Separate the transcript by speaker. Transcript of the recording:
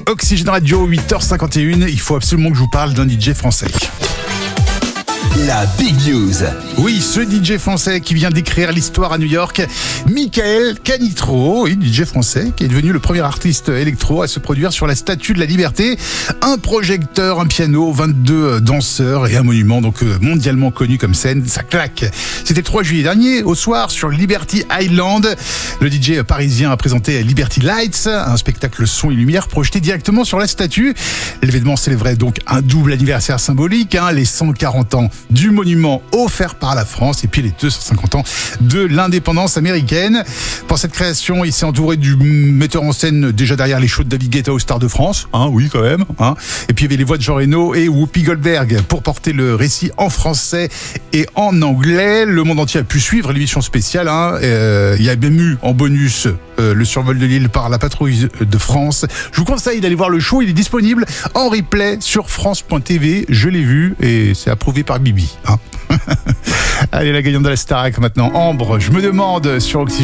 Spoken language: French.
Speaker 1: Oxygène Radio, 8h51. Il faut absolument que je vous parle d'un DJ français.
Speaker 2: La Big News.
Speaker 1: Oui, ce DJ français qui vient d'écrire l'histoire à New York, Michael Canitrot, oui, DJ français, qui est devenu le premier artiste électro à se produire sur la Statue de la Liberté. Un projecteur, un piano, 22 danseurs et un monument donc mondialement connu comme scène, ça claque. C'était le 3 juillet dernier, au soir, sur Liberty Island. Le DJ parisien a présenté Liberty Lights, un spectacle son et lumière projeté directement sur la statue. L'événement célébrait donc un double anniversaire symbolique, les 140 ans du monument offert par la France et puis les 250 ans de l'indépendance américaine. Pour cette création, il s'est entouré du metteur en scène déjà derrière les shows de David Guetta aux Stars de France, oui quand même. Et puis il y avait les voix de Jean Reno et Whoopi Goldberg pour porter le récit en français et en anglais. Le monde entier a pu suivre l'émission spéciale. Il y a même eu en bonus le survol de l'île par la patrouille de France. Je vous conseille d'aller voir le show, il est disponible en replay sur France.tv. Je l'ai vu et c'est approuvé par Bibi. Allez, la gagnante de la Starac maintenant, Ambre, je me demande sur Oxygène.